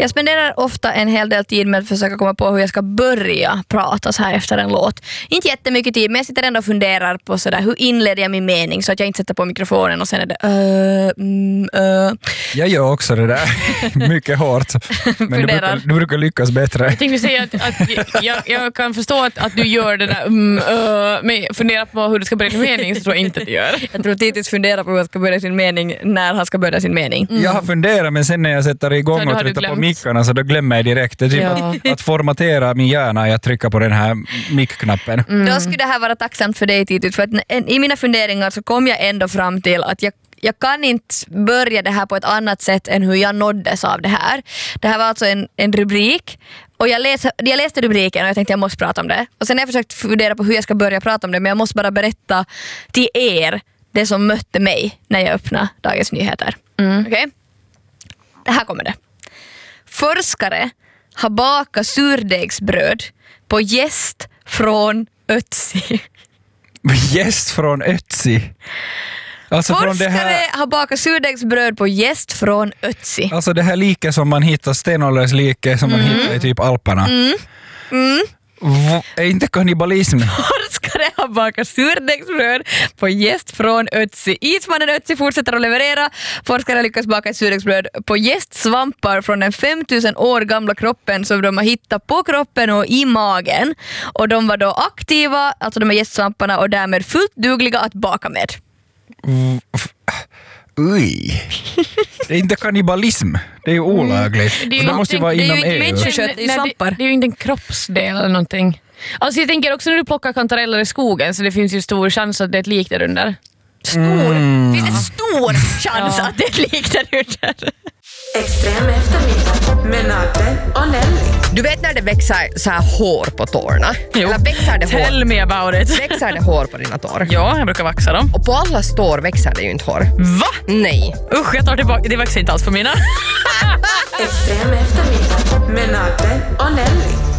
Jag spenderar ofta en hel del tid med att försöka komma på hur jag ska börja prata så här efter en låt. Inte jättemycket tid, men jag sitter ändå och funderar på sådär, hur inleder jag min mening så att jag inte sätter på mikrofonen och sen är det Jag gör också det där mycket hårt. Men du brukar lyckas bättre. Jag tänkte säga att jag kan förstå att du gör det där men fundera på hur du ska börja din mening, så tror jag inte att du gör. Jag tror Titus funderar på hur han ska börja sin mening när han ska börja sin mening. Jag har funderat, men sen när jag sätter igång och trycker på mickarna så då glömmer jag direkt. Det är typ att formatera min hjärna är att trycka på den här mic-knappen. Då skulle det här vara tacksamt för dig, Titus, för att i mina funderingar så kom jag ändå fram till att jag kan inte börja det här på ett annat sätt än hur jag nåddes av det här. Det här var alltså en rubrik. Och jag läste rubriken och jag tänkte jag måste prata om det. Och sen har jag försökt fundera på hur jag ska börja prata om det. Men jag måste bara berätta till er det som mötte mig när jag öppnade Dagens Nyheter. Okej? Det här kommer det. Forskare har bakat surdegsbröd på gäst från Ötzi. Gäst från Ötzi? Alltså Forskare har bakat surdegsbröd på gäst från Ötzi. Alltså det här like som man hittar, stenålders like som man hittar i typ Alperna. Är inte kannibalism? Forskare har bakat surdegsbröd på gäst från Ötzi. Ismannen Ötzi fortsätter att leverera. Forskare lyckas baka ett surdegsbröd på gästsvampar från den 5000 år gamla kroppen som de har hittat på kroppen och i magen. Och de var då aktiva, alltså de här gästsvamparna, och därmed fullt dugliga att baka med. Oj. Det är inte kannibalism. Det är ju olagligt. Det måste ju vara inom EU. Människokött i svampar. Det är ju inte en kroppsdel eller någonting. Alltså jag tänker också när du plockar kantareller i skogen, så det finns ju stor chans att det är ett lik där under. Finns det stor chans att det är ett lik där under? Extrem eftermiddag med Nagde och Nelly. Du vet när det växer så här hår på tårna? Jo. Eller växer det hår? Tell me about it. Växer det hår på dina tår? Ja, jag brukar vaxa dem. Och på alla tår växer det ju inte hår. Va? Nej. Usch, jag tar tillbaka. Det växer inte alls på mina. Extrem eftermiddag med Nagde och Nelly.